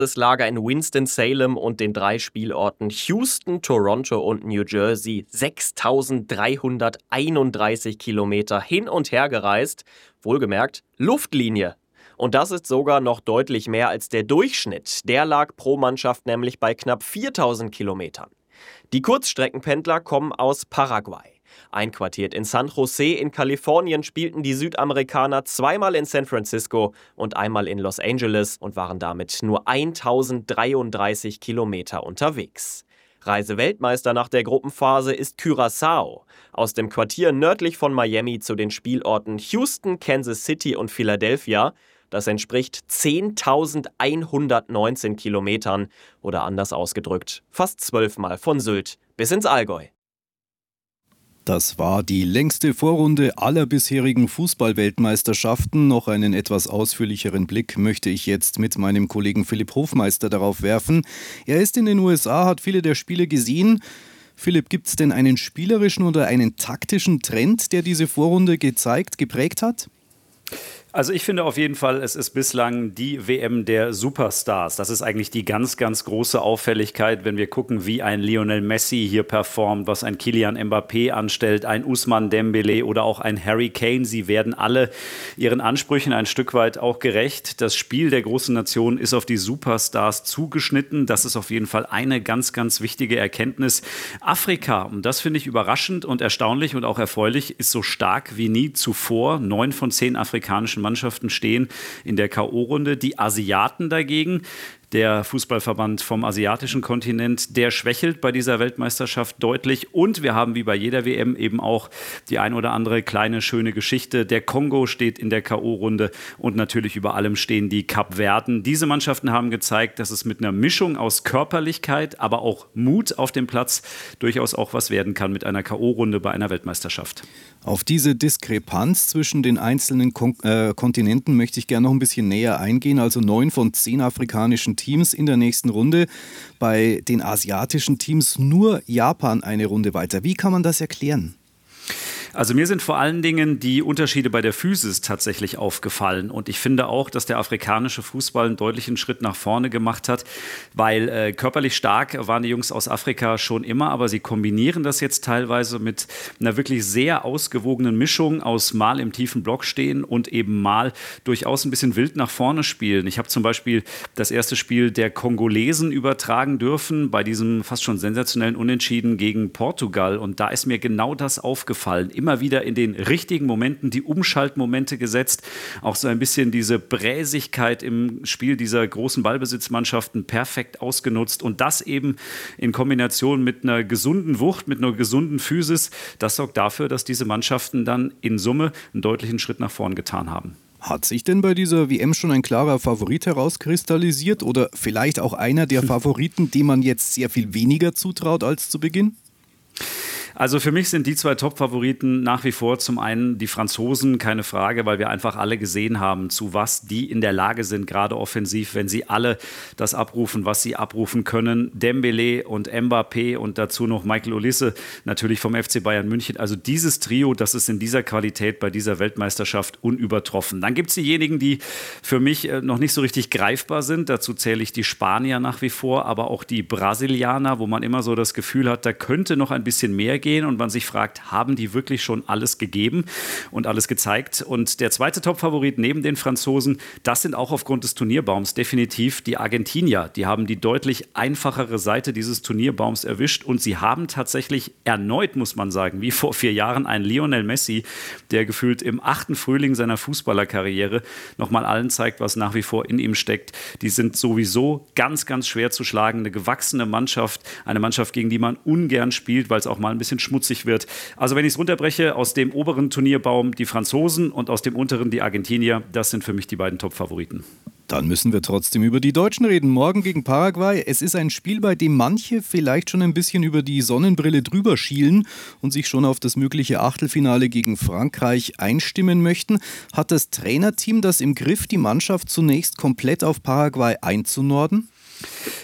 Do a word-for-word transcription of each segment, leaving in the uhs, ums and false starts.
Das Lager in Winston-Salem und den drei Spielorten Houston, Toronto und New Jersey sechstausenddreihunderteinunddreißig Kilometer hin und her gereist. Wohlgemerkt, Luftlinie. Und das ist sogar noch deutlich mehr als der Durchschnitt. Der lag pro Mannschaft nämlich bei knapp viertausend Kilometern. Die Kurzstreckenpendler kommen aus Paraguay. Einquartiert in San Jose in Kalifornien spielten die Südamerikaner zweimal in San Francisco und einmal in Los Angeles und waren damit nur eintausenddreiunddreißig Kilometer unterwegs. Reiseweltmeister nach der Gruppenphase ist Curaçao. Aus dem Quartier nördlich von Miami zu den Spielorten Houston, Kansas City und Philadelphia. Das entspricht zehntausendeinhundertneunzehn Kilometern oder anders ausgedrückt, fast zwölfmal von Sylt bis ins Allgäu. Das war die längste Vorrunde aller bisherigen Fußball-Weltmeisterschaften. Noch einen etwas ausführlicheren Blick möchte ich jetzt mit meinem Kollegen Philipp Hofmeister darauf werfen. Er ist in den U S A, hat viele der Spiele gesehen. Philipp, gibt es denn einen spielerischen oder einen taktischen Trend, der diese Vorrunde gezeigt, geprägt hat? Also ich finde auf jeden Fall, es ist bislang die W M der Superstars. Das ist eigentlich die ganz, ganz große Auffälligkeit, wenn wir gucken, wie ein Lionel Messi hier performt, was ein Kylian Mbappé anstellt, ein Ousmane Dembélé oder auch ein Harry Kane. Sie werden alle ihren Ansprüchen ein Stück weit auch gerecht. Das Spiel der großen Nation ist auf die Superstars zugeschnitten. Das ist auf jeden Fall eine ganz, ganz wichtige Erkenntnis. Afrika, und das finde ich überraschend und erstaunlich und auch erfreulich, ist so stark wie nie zuvor. Neun von zehn afrikanischen Mannschaften stehen in der K O-Runde. Die Asiaten dagegen, der Fußballverband vom asiatischen Kontinent, der schwächelt bei dieser Weltmeisterschaft deutlich. Und wir haben wie bei jeder W M eben auch die ein oder andere kleine, schöne Geschichte. Der Kongo steht in der K O-Runde und natürlich über allem stehen die Kapverden. Diese Mannschaften haben gezeigt, dass es mit einer Mischung aus Körperlichkeit, aber auch Mut auf dem Platz durchaus auch was werden kann mit einer K O-Runde bei einer Weltmeisterschaft. Auf diese Diskrepanz zwischen den einzelnen Kon- äh, Kontinenten möchte ich gerne noch ein bisschen näher eingehen. Also neun von zehn afrikanischen Teams in der nächsten Runde. Bei den asiatischen Teams nur Japan eine Runde weiter. Wie kann man das erklären? Also mir sind vor allen Dingen die Unterschiede bei der Physis tatsächlich aufgefallen. Und ich finde auch, dass der afrikanische Fußball einen deutlichen Schritt nach vorne gemacht hat, weil äh, körperlich stark waren die Jungs aus Afrika schon immer, aber sie kombinieren das jetzt teilweise mit einer wirklich sehr ausgewogenen Mischung aus mal im tiefen Block stehen und eben mal durchaus ein bisschen wild nach vorne spielen. Ich habe zum Beispiel das erste Spiel der Kongolesen übertragen dürfen bei diesem fast schon sensationellen Unentschieden gegen Portugal. Und da ist mir genau das aufgefallen. Immer wieder in den richtigen Momenten die Umschaltmomente gesetzt. Auch so ein bisschen diese Bräsigkeit im Spiel dieser großen Ballbesitzmannschaften perfekt ausgenutzt. Und das eben in Kombination mit einer gesunden Wucht, mit einer gesunden Physis. Das sorgt dafür, dass diese Mannschaften dann in Summe einen deutlichen Schritt nach vorn getan haben. Hat sich denn bei dieser W M schon ein klarer Favorit herauskristallisiert? Oder vielleicht auch einer der Favoriten, dem man jetzt sehr viel weniger zutraut als zu Beginn? Also für mich sind die zwei Top-Favoriten nach wie vor zum einen die Franzosen, keine Frage, weil wir einfach alle gesehen haben, zu was die in der Lage sind, gerade offensiv, wenn sie alle das abrufen, was sie abrufen können. Dembélé und Mbappé und dazu noch Michael Olise, natürlich vom F C Bayern München. Also dieses Trio, das ist in dieser Qualität bei dieser Weltmeisterschaft unübertroffen. Dann gibt es diejenigen, die für mich noch nicht so richtig greifbar sind. Dazu zähle ich die Spanier nach wie vor, aber auch die Brasilianer, wo man immer so das Gefühl hat, da könnte noch ein bisschen mehr gehen und man sich fragt, haben die wirklich schon alles gegeben und alles gezeigt? Und der zweite Top-Favorit neben den Franzosen, das sind auch aufgrund des Turnierbaums definitiv die Argentinier. Die haben die deutlich einfachere Seite dieses Turnierbaums erwischt und sie haben tatsächlich erneut, muss man sagen, wie vor vier Jahren einen Lionel Messi, der gefühlt im achten Frühling seiner Fußballerkarriere nochmal allen zeigt, was nach wie vor in ihm steckt. Die sind sowieso ganz, ganz schwer zu schlagen. Eine gewachsene Mannschaft, eine Mannschaft, gegen die man ungern spielt, weil es auch mal ein bisschen schmutzig wird. Also wenn ich es runterbreche, aus dem oberen Turnierbaum die Franzosen und aus dem unteren die Argentinier, das sind für mich die beiden Top-Favoriten. Dann müssen wir trotzdem über die Deutschen reden. Morgen gegen Paraguay. Es ist ein Spiel, bei dem manche vielleicht schon ein bisschen über die Sonnenbrille drüber schielen und sich schon auf das mögliche Achtelfinale gegen Frankreich einstimmen möchten. Hat das Trainerteam das im Griff, die Mannschaft zunächst komplett auf Paraguay einzunorden?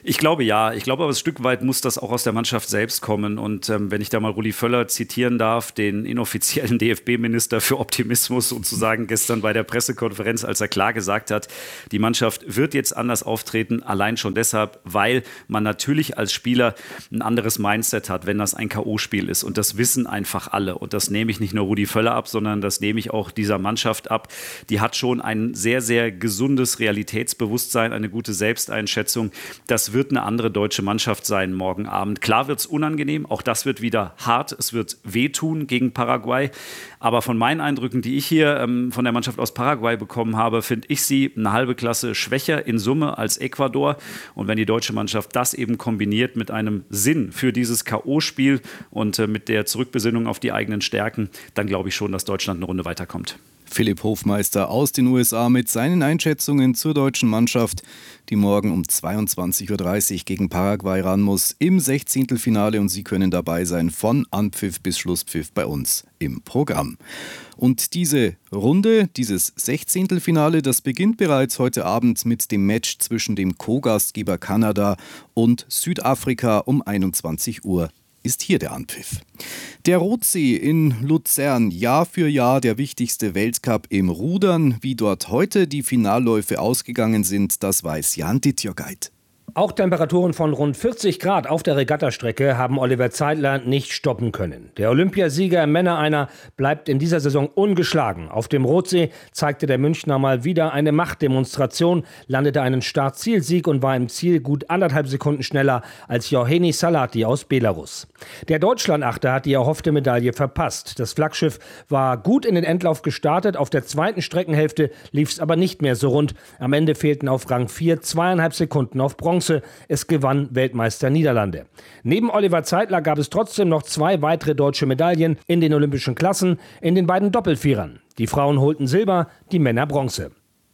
Ich glaube ja. Ich glaube aber ein Stück weit muss das auch aus der Mannschaft selbst kommen. Und ähm, wenn ich da mal Rudi Völler zitieren darf, den inoffiziellen D F B-Minister für Optimismus, sozusagen gestern bei der Pressekonferenz, als er klar gesagt hat, die Mannschaft wird jetzt anders auftreten, allein schon deshalb, weil man natürlich als Spieler ein anderes Mindset hat, wenn das ein K O-Spiel ist. Und das wissen einfach alle. Und das nehme ich nicht nur Rudi Völler ab, sondern das nehme ich auch dieser Mannschaft ab. Die hat schon ein sehr, sehr gesundes Realitätsbewusstsein, eine gute Selbsteinschätzung. Das wird eine andere deutsche Mannschaft sein morgen Abend. Klar wird es unangenehm, auch das wird wieder hart, es wird wehtun gegen Paraguay. Aber von meinen Eindrücken, die ich hier ähm, von der Mannschaft aus Paraguay bekommen habe, finde ich sie eine halbe Klasse schwächer in Summe als Ecuador. Und wenn die deutsche Mannschaft das eben kombiniert mit einem Sinn für dieses K O-Spiel und äh, mit der Zurückbesinnung auf die eigenen Stärken, dann glaube ich schon, dass Deutschland eine Runde weiterkommt. Philipp Hofmeister aus den U S A mit seinen Einschätzungen zur deutschen Mannschaft, die morgen um zweiundzwanzig Uhr dreißig gegen Paraguay ran muss im Sechzehntelfinale, und Sie können dabei sein von Anpfiff bis Schlusspfiff bei uns im Programm. Und diese Runde, dieses Sechzehntelfinale, das beginnt bereits heute Abend mit dem Match zwischen dem Co-Gastgeber Kanada und Südafrika um einundzwanzig Uhr. Ist hier der Anpfiff. Der Rotsee in Luzern, Jahr für Jahr der wichtigste Weltcup im Rudern. Wie dort heute die Finalläufe ausgegangen sind, das weiß Jan Dittjörgeit. Auch Temperaturen von rund vierzig Grad auf der Regattastrecke haben Oliver Zeitler nicht stoppen können. Der Olympiasieger im Männer-Einer bleibt in dieser Saison ungeschlagen. Auf dem Rotsee zeigte der Münchner mal wieder eine Machtdemonstration, landete einen Start-Ziel-Sieg und war im Ziel gut anderthalb Sekunden schneller als Johanni Salati aus Belarus. Der Deutschlandachter hat die erhoffte Medaille verpasst. Das Flaggschiff war gut in den Endlauf gestartet, auf der zweiten Streckenhälfte lief es aber nicht mehr so rund. Am Ende fehlten auf Rang vier zweieinhalb Sekunden auf Bronze. Es gewann Weltmeister Niederlande. Neben Oliver Zeitler gab es trotzdem noch zwei weitere deutsche Medaillen in den olympischen Klassen in den beiden Doppelvierern. Die Frauen holten Silber, die Männer Bronze.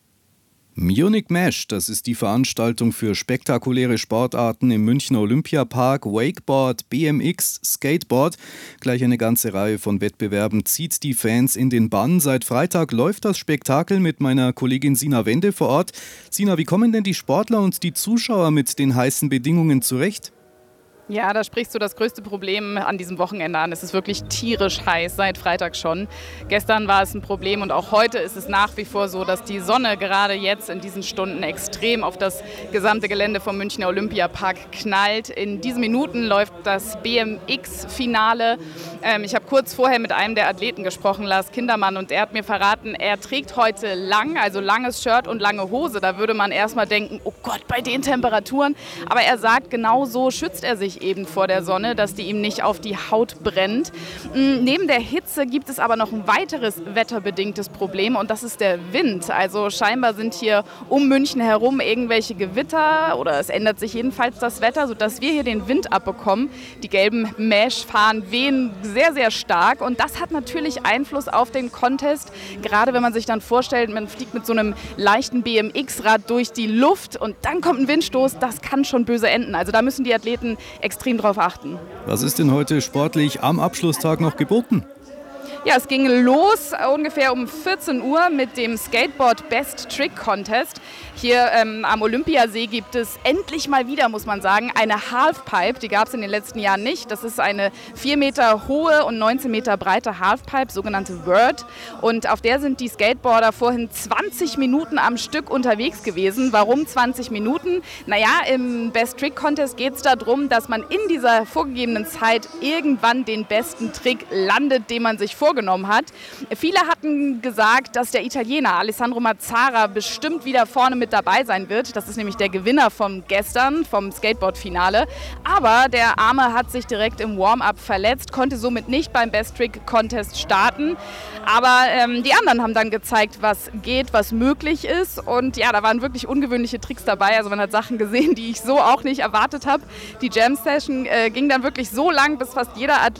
Munich Mesh, das ist die Veranstaltung für spektakuläre Sportarten im Münchner Olympiapark. Wakeboard, B M X, Skateboard, gleich eine ganze Reihe von Wettbewerben zieht die Fans in den Bann. Seit Freitag läuft das Spektakel mit meiner Kollegin Sina Wende vor Ort. Sina, wie kommen denn die Sportler und die Zuschauer mit den heißen Bedingungen zurecht? Ja, da sprichst du das größte Problem an diesem Wochenende an. Es ist wirklich tierisch heiß, seit Freitag schon. Gestern war es ein Problem und auch heute ist es nach wie vor so, dass die Sonne gerade jetzt in diesen Stunden extrem auf das gesamte Gelände vom Münchner Olympiapark knallt. In diesen Minuten läuft das B M X-Finale. Ähm, ich habe kurz vorher mit einem der Athleten gesprochen, Lars Kindermann, und er hat mir verraten, er trägt heute lang, also langes Shirt und lange Hose. Da würde man erstmal denken, oh Gott, bei den Temperaturen. Aber er sagt, genau so schützt er sich eben vor der Sonne, dass die ihm nicht auf die Haut brennt. Neben der Hitze gibt es aber noch ein weiteres wetterbedingtes Problem, und das ist der Wind. Also scheinbar sind hier um München herum irgendwelche Gewitter, oder es ändert sich jedenfalls das Wetter, sodass wir hier den Wind abbekommen. Die gelben Mesh-Fahnen wehen sehr, sehr stark, und das hat natürlich Einfluss auf den Contest. Gerade wenn man sich dann vorstellt, man fliegt mit so einem leichten B M X-Rad durch die Luft und dann kommt ein Windstoß, das kann schon böse enden. Also da müssen die Athleten extrem drauf achten. Was ist denn heute sportlich am Abschlusstag noch geboten? Ja, es ging los ungefähr um vierzehn Uhr mit dem Skateboard Best Trick Contest. Hier ähm, am Olympiasee gibt es endlich mal wieder, muss man sagen, eine Halfpipe. Die gab es in den letzten Jahren nicht. Das ist eine vier Meter hohe und neunzehn Meter breite Halfpipe, sogenannte Word. Und auf der sind die Skateboarder vorhin zwanzig Minuten am Stück unterwegs gewesen. Warum zwanzig Minuten? Naja, im Best Trick Contest geht es darum, dass man in dieser vorgegebenen Zeit irgendwann den besten Trick landet, den man sich vorgenommen hat. Viele hatten gesagt, dass der Italiener Alessandro Mazzara bestimmt wieder vorne mit dabei sein wird. Das ist nämlich der Gewinner vom gestern, vom Skateboard-Finale. Aber der Arme hat sich direkt im Warm-up verletzt, konnte somit nicht beim Best Trick Contest starten. Aber ähm, die anderen haben dann gezeigt, was geht, was möglich ist. Und ja, da waren wirklich ungewöhnliche Tricks dabei. Also man hat Sachen gesehen, die ich so auch nicht erwartet habe. Die Jam-Session äh, ging dann wirklich so lang, bis fast jeder Athlet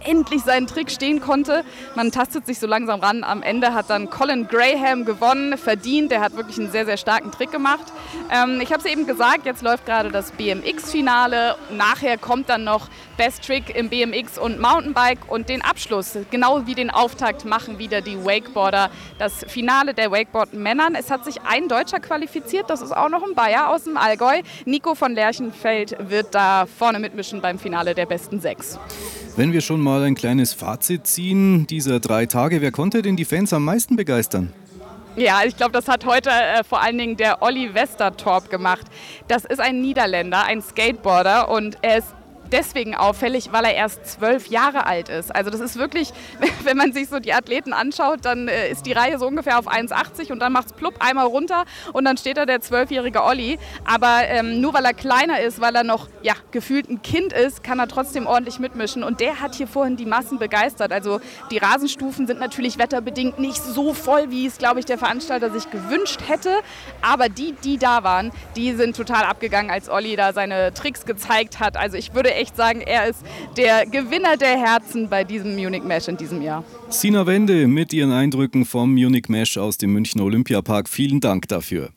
endlich seinen Trick stehen konnte. Man tastet sich so langsam ran. Am Ende hat dann Colin Graham gewonnen, verdient. Der hat wirklich einen sehr, sehr starken Trick gemacht. Ähm, ich habe es eben gesagt, jetzt läuft gerade das B M X-Finale. Nachher kommt dann noch Best Trick im B M X und Mountainbike. Und den Abschluss, genau wie den Auftakt, machen wieder die Wakeboarder. Das Finale der Wakeboard-Männern. Es hat sich ein Deutscher qualifiziert. Das ist auch noch ein Bayer aus dem Allgäu. Nico von Lerchenfeld wird da vorne mitmischen beim Finale der besten sechs. Wenn wir schon mal ein kleines Fazit ziehen dieser drei Tage, wer konnte denn die Fans am meisten begeistern? Ja, ich glaube, das hat heute äh, vor allen Dingen der Olli Westertorp gemacht. Das ist ein Niederländer, ein Skateboarder, und er ist deswegen auffällig, weil er erst zwölf Jahre alt ist. Also das ist wirklich, wenn man sich so die Athleten anschaut, dann äh, ist die Reihe so ungefähr auf eins achtzig und dann macht es plupp einmal runter und dann steht da der zwölfjährige Olli. Aber ähm, nur weil er kleiner ist, weil er noch ja, gefühlt ein Kind ist, kann er trotzdem ordentlich mitmischen. Und der hat hier vorhin die Massen begeistert. Also die Rasenstufen sind natürlich wetterbedingt nicht so voll, wie es, glaube ich, der Veranstalter sich gewünscht hätte. Aber die, die da waren, die sind total abgegangen, als Olli da seine Tricks gezeigt hat. Also ich würde echt sagen, er ist der Gewinner der Herzen bei diesem Munich Mesh in diesem Jahr. Sina Wende mit ihren Eindrücken vom Munich Mesh aus dem Münchner Olympiapark. Vielen Dank dafür.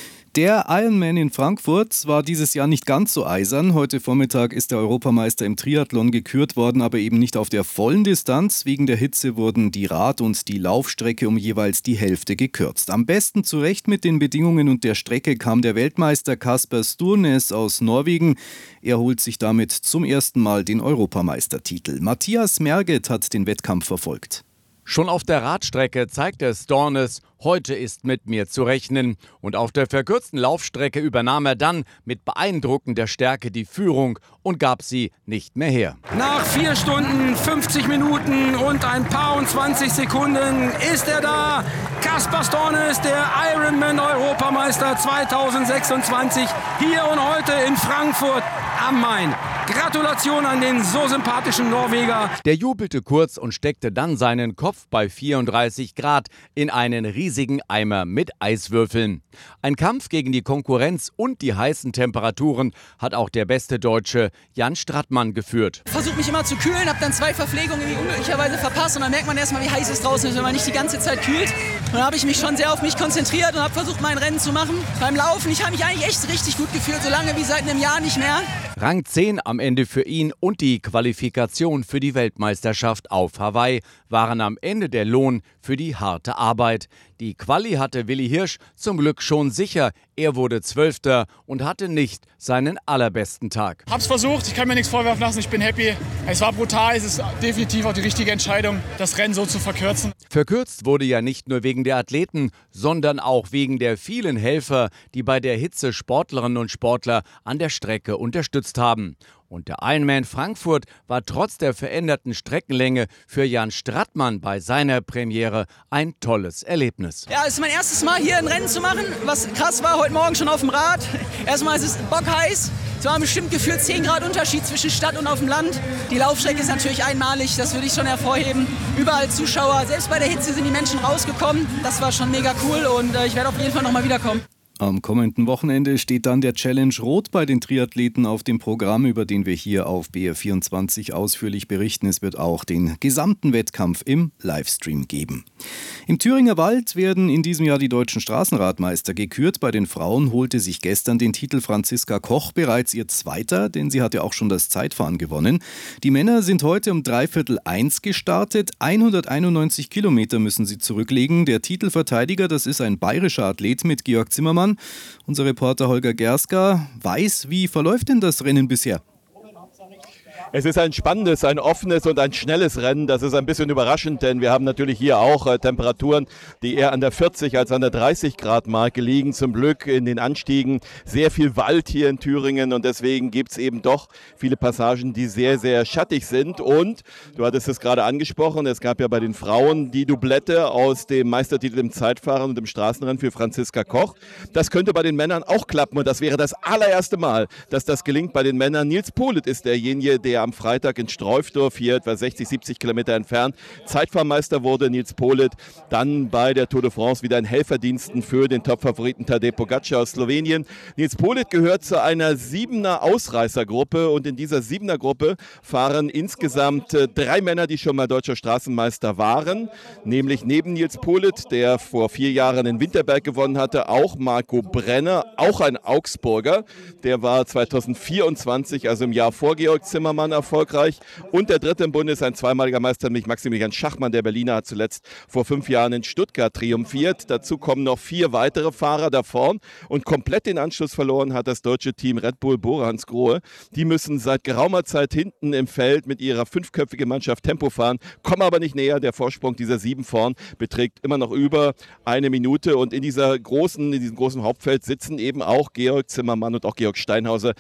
Der Ironman in Frankfurt war dieses Jahr nicht ganz so eisern. Heute Vormittag ist der Europameister im Triathlon gekürt worden, aber eben nicht auf der vollen Distanz. Wegen der Hitze wurden die Rad- und die Laufstrecke um jeweils die Hälfte gekürzt. Am besten zurecht mit den Bedingungen und der Strecke kam der Weltmeister Kasper Sturnes aus Norwegen. Er holt sich damit zum ersten Mal den Europameistertitel. Matthias Merget hat den Wettkampf verfolgt. Schon auf der Radstrecke zeigte Stornes, heute ist mit mir zu rechnen. Und auf der verkürzten Laufstrecke übernahm er dann mit beeindruckender Stärke die Führung und gab sie nicht mehr her. Nach vier Stunden, fünfzig Minuten und ein paar und zwanzig Sekunden ist er da. Kasper Stornes, der Ironman-Europameister zweitausendsechsundzwanzig, hier und heute in Frankfurt am Main. Gratulation an den so sympathischen Norweger. Der jubelte kurz und steckte dann seinen Kopf bei vierunddreißig Grad in einen riesigen Eimer mit Eiswürfeln. Ein Kampf gegen die Konkurrenz und die heißen Temperaturen hat auch der beste Deutsche Jan Strattmann geführt. Versuche mich immer zu kühlen, habe dann zwei Verpflegungen irgendwie unglücklicherweise verpasst und dann merkt man erstmal, wie heiß es draußen ist, wenn man nicht die ganze Zeit kühlt. Und dann habe ich mich schon sehr auf mich konzentriert und habe versucht, mein Rennen zu machen. Beim Laufen, ich habe mich eigentlich echt richtig gut gefühlt, so lange wie seit einem Jahr nicht mehr. Rang zehn am Ende für ihn und die Qualifikation für die Weltmeisterschaft auf Hawaii waren am Ende der Lohn für die harte Arbeit. Die Quali hatte Willi Hirsch zum Glück schon sicher. Er wurde Zwölfter und hatte nicht seinen allerbesten Tag. Hab's versucht, ich kann mir nichts vorwerfen lassen, ich bin happy. Es war brutal, es ist definitiv auch die richtige Entscheidung, das Rennen so zu verkürzen. Verkürzt wurde ja nicht nur wegen der Athleten, sondern auch wegen der vielen Helfer, die bei der Hitze Sportlerinnen und Sportler an der Strecke unterstützt haben. Und der Ironman Frankfurt war trotz der veränderten Streckenlänge für Jan Strattmann bei seiner Premiere ein tolles Erlebnis. Ja, es ist mein erstes Mal hier ein Rennen zu machen, was krass war, heute Morgen schon auf dem Rad. Erstmal ist es bockheiß, es war bestimmt gefühlt zehn Grad Unterschied zwischen Stadt und auf dem Land. Die Laufstrecke ist natürlich einmalig, das würde ich schon hervorheben. Überall Zuschauer, selbst bei der Hitze sind die Menschen rausgekommen. Das war schon mega cool und äh, ich werde auf jeden Fall nochmal wiederkommen. Am kommenden Wochenende steht dann der Challenge Rot bei den Triathleten auf dem Programm, über den wir hier auf B R vierundzwanzig ausführlich berichten. Es wird auch den gesamten Wettkampf im Livestream geben. Im Thüringer Wald werden in diesem Jahr die deutschen Straßenradmeister gekürt. Bei den Frauen holte sich gestern den Titel Franziska Koch, bereits ihr zweiter, denn sie hatte auch schon das Zeitfahren gewonnen. Die Männer sind heute um dreiviertel eins gestartet. hunderteinundneunzig Kilometer müssen sie zurücklegen. Der Titelverteidiger, das ist ein bayerischer Athlet mit Georg Zimmermann. Unser Reporter Holger Gerska weiß, wie verläuft denn das Rennen bisher? Es ist ein spannendes, ein offenes und ein schnelles Rennen. Das ist ein bisschen überraschend, denn wir haben natürlich hier auch äh, Temperaturen, die eher an der vierzig als an der dreißig Grad Marke liegen. Zum Glück in den Anstiegen sehr viel Wald hier in Thüringen und deswegen gibt es eben doch viele Passagen, die sehr, sehr schattig sind. Und du hattest es gerade angesprochen, es gab ja bei den Frauen die Doublette aus dem Meistertitel im Zeitfahren und im Straßenrennen für Franziska Koch. Das könnte bei den Männern auch klappen und das wäre das allererste Mal, dass das gelingt bei den Männern. Nils Politt ist derjenige, der am Freitag in Streufdorf, hier etwa sechzig, siebzig Kilometer entfernt, Zeitfahrmeister wurde Nils Politt. Dann bei der Tour de France wieder in Helferdiensten für den Top-Favoriten Tadej Pogacar aus Slowenien. Nils Politt gehört zu einer Siebener Ausreißergruppe und in dieser Siebener Gruppe fahren insgesamt äh, drei Männer, die schon mal deutscher Straßenmeister waren, nämlich neben Nils Politt, der vor vier Jahren in Winterberg gewonnen hatte, auch Marco Brenner, auch ein Augsburger, der war zweitausendvierundzwanzig, also im Jahr vor Georg Zimmermann, erfolgreich. Und der dritte im Bunde ist ein zweimaliger Meister, nämlich Maximilian Schachmann, der Berliner, hat zuletzt vor fünf Jahren in Stuttgart triumphiert. Dazu kommen noch vier weitere Fahrer da vorn und komplett den Anschluss verloren hat das deutsche Team Red Bull Bora-Hansgrohe. Die müssen seit geraumer Zeit hinten im Feld mit ihrer fünfköpfigen Mannschaft Tempo fahren, kommen aber nicht näher. Der Vorsprung dieser sieben vorn beträgt immer noch über eine Minute und in dieser großen, in diesem großen Hauptfeld sitzen eben auch Georg Zimmermann und auch Georg Steinhauser,